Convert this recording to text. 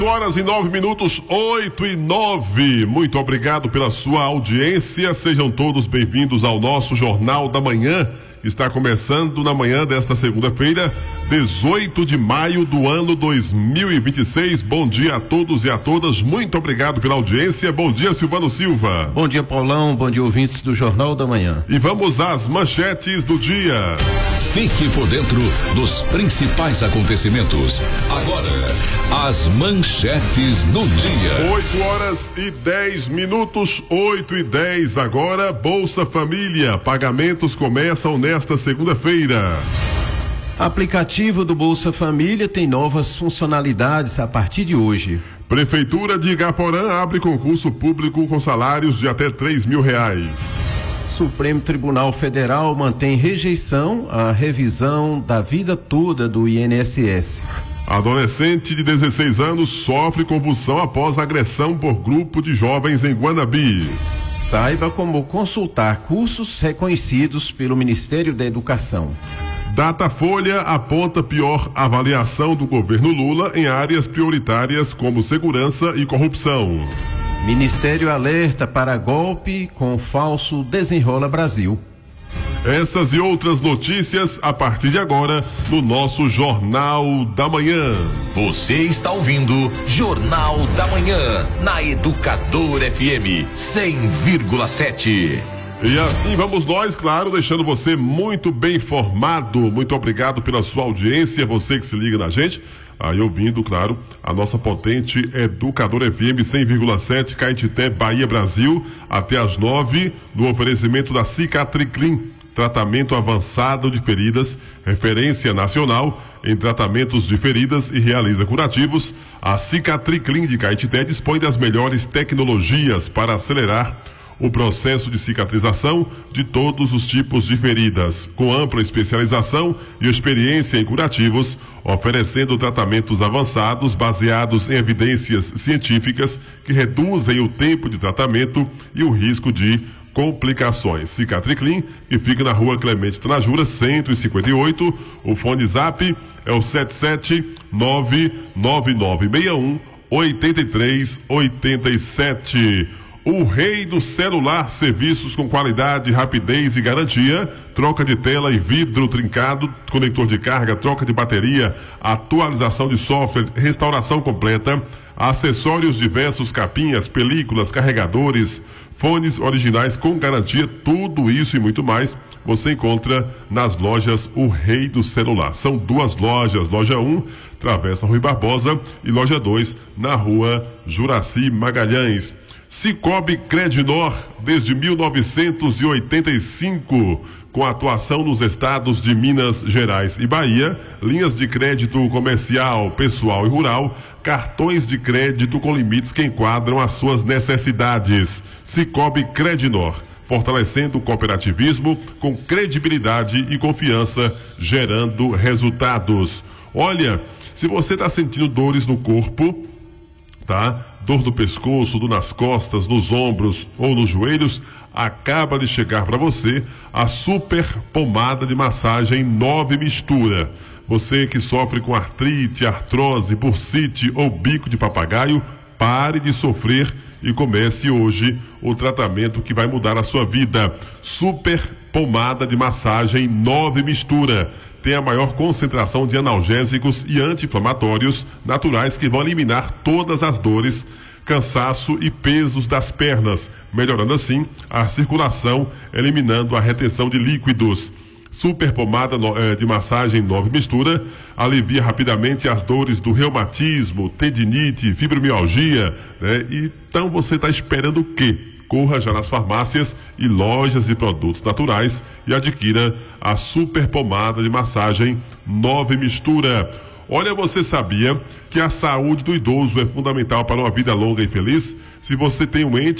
Horas e 9 minutos, 8:09. Muito obrigado pela sua audiência. Sejam todos bem-vindos ao nosso Jornal da Manhã. Está começando na manhã desta segunda-feira, 18 de maio do ano 2026. Bom dia a todos e a todas. Muito obrigado pela audiência. Bom dia, Silvano Silva. Bom dia, Paulão. Bom dia, ouvintes do Jornal da Manhã. E vamos às manchetes do dia. Fique por dentro dos principais acontecimentos. Agora, as manchetes do dia. 8h10, 8h10 agora. Bolsa Família. Pagamentos começam nesta segunda-feira. Aplicativo do Bolsa Família tem novas funcionalidades a partir de hoje. Prefeitura de Igaporã abre concurso público com salários de até R$3.000. Supremo Tribunal Federal mantém rejeição à revisão da vida toda do INSS. Adolescente de 16 anos sofre convulsão após agressão por grupo de jovens em Guanabi. Saiba como consultar cursos reconhecidos pelo Ministério da Educação. Datafolha aponta pior avaliação do governo Lula em áreas prioritárias como segurança e corrupção. Ministério alerta para golpe com falso Desenrola Brasil. Essas e outras notícias a partir de agora no nosso Jornal da Manhã. Você está ouvindo Jornal da Manhã na Educador FM 100,7. E assim vamos nós, claro, deixando você muito bem informado. Muito obrigado pela sua audiência, você que se liga na gente. Aí ouvindo, claro, a nossa potente Educador FM 100,7, Caetité, Bahia, Brasil, até às 9, no oferecimento da Cicatriclin, tratamento avançado de feridas, referência nacional em tratamentos de feridas e realiza curativos. A Cicatriclin de Caetité dispõe das melhores tecnologias para acelerar o processo de cicatrização de todos os tipos de feridas, com ampla especialização e experiência em curativos, oferecendo tratamentos avançados baseados em evidências científicas que reduzem o tempo de tratamento e o risco de complicações. Cicatriclin, que fica na Rua Clemente Tanajura, 158. O fone zap é o 77999618387. O rei do celular, serviços com qualidade, rapidez e garantia, troca de tela e vidro trincado, conector de carga, troca de bateria, atualização de software, restauração completa, acessórios diversos, capinhas, películas, carregadores, fones originais com garantia, tudo isso e muito mais você encontra nas lojas O Rei do Celular. São duas lojas, loja 1, Travessa Rui Barbosa, e loja 2, na Rua Juraci Magalhães. Cicobi Credinor, desde 1985, com atuação nos estados de Minas Gerais e Bahia, linhas de crédito comercial, pessoal e rural, cartões de crédito com limites que enquadram as suas necessidades. Cicobi Credinor, fortalecendo o cooperativismo com credibilidade e confiança, gerando resultados. Olha, se você está sentindo dores no corpo, tá? Dor do pescoço, dor nas costas, nos ombros ou nos joelhos, acaba de chegar para você a super pomada de massagem 9 mistura. Você que sofre com artrite, artrose, bursite ou bico de papagaio, pare de sofrer e comece hoje o tratamento que vai mudar a sua vida. Super pomada de massagem 9 mistura. Tem a maior concentração de analgésicos e anti-inflamatórios naturais que vão eliminar todas as dores, cansaço e pesos das pernas, melhorando assim a circulação, eliminando a retenção de líquidos. Super pomada de massagem 9 mistura alivia rapidamente as dores do reumatismo, tendinite, fibromialgia, né? Então você está esperando o quê? Corra já nas farmácias e lojas de produtos naturais e adquira a super pomada de massagem 9 mistura. Olha, você sabia que a saúde do idoso é fundamental para uma vida longa e feliz? Se você tem um ente